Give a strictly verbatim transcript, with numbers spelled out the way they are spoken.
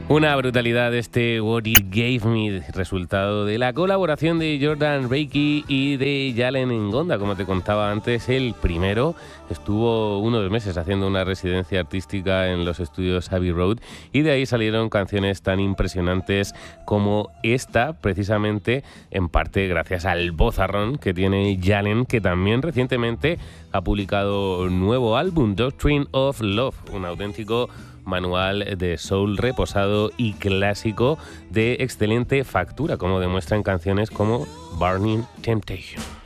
Una brutalidad este What It Gave Me, resultado de la colaboración de Jordan Rakey y de Jalen Ngonda. Como te contaba antes, el primero estuvo unos meses haciendo una residencia artística en los estudios Abbey Road y de ahí salieron canciones tan impresionantes como esta, precisamente en parte gracias al vozarrón que tiene Jalen, que también recientemente ha publicado un nuevo álbum, Doctrine of Love, un auténtico manual de soul reposado y clásico de excelente factura, como demuestran canciones como Burning Temptation.